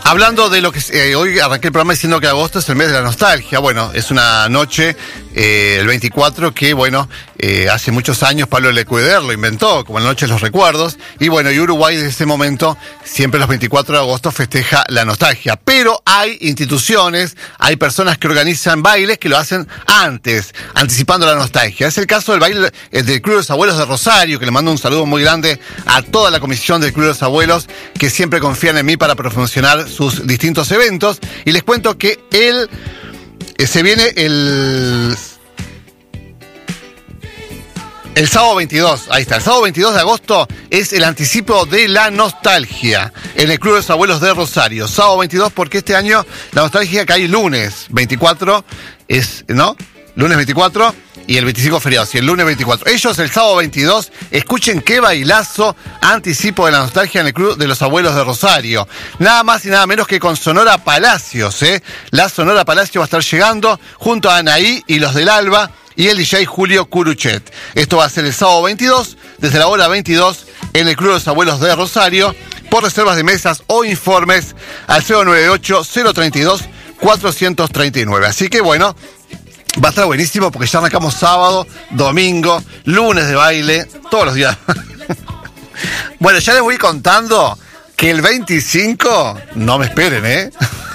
Hablando de lo que hoy arranqué el programa diciendo que agosto es el mes de la nostalgia. Bueno, es una noche, el 24, que bueno, hace muchos años Pablo Lecouder lo inventó, como la noche de los recuerdos. Y bueno, y Uruguay desde ese momento, siempre los 24 de agosto, festeja la nostalgia. Pero hay instituciones, hay personas que organizan bailes que lo hacen antes, anticipando la nostalgia. Es el caso del baile del Club de los Abuelos de Rosario, que le mando un saludo muy grande a toda la comisión del Club de los Abuelos, que siempre confían en mí para promocionar sus distintos eventos. Y les cuento que se viene el sábado 22, ahí está, el sábado 22 de agosto es el anticipo de la nostalgia en el Club de los Abuelos de Rosario. Sábado 22 porque este año la nostalgia cae lunes 24, ¿no? Lunes 24 y el 25 feriado, sí, el lunes 24. Ellos el sábado 22, escuchen qué bailazo anticipo de la nostalgia en el Club de los Abuelos de Rosario. Nada más y nada menos que con Sonora Palacios, La Sonora Palacios va a estar llegando junto a Anaí y los del Alba y el DJ Julio Curuchet. Esto va a ser el sábado 22, desde la hora 22, en el Club de los Abuelos de Rosario. Por reservas de mesas o informes al 098-032-439. Así que bueno, va a estar buenísimo porque ya arrancamos sábado, domingo, lunes de baile, todos los días. Bueno, ya les voy contando que el 25, no me esperen,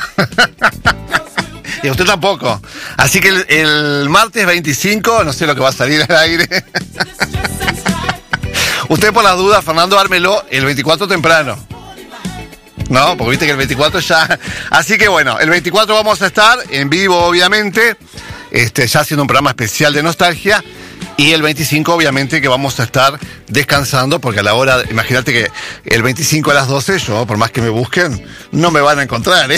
y a usted tampoco. Así que el martes 25, no sé lo que va a salir al aire. Usted por las dudas, Fernando, ármelo el 24 temprano. No, porque viste que el 24 ya... Así que bueno, el 24 vamos a estar en vivo, obviamente, ya haciendo un programa especial de nostalgia. Y el 25, obviamente, que vamos a estar descansando, porque a la hora, imagínate que el 25 a las 12, yo, por más que me busquen, no me van a encontrar,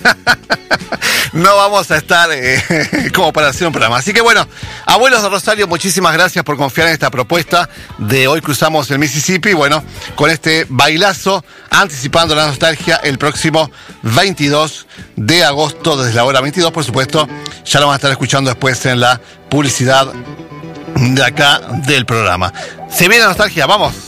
No vamos a estar como para hacer un programa. Así que bueno, Abuelos de Rosario, muchísimas gracias por confiar en esta propuesta de Hoy Cruzamos el Mississippi. Bueno, con este bailazo, anticipando la nostalgia el próximo 22 de agosto, desde la hora 22, por supuesto, ya lo van a estar escuchando después en la publicidad de acá del programa. Se viene la nostalgia, vamos.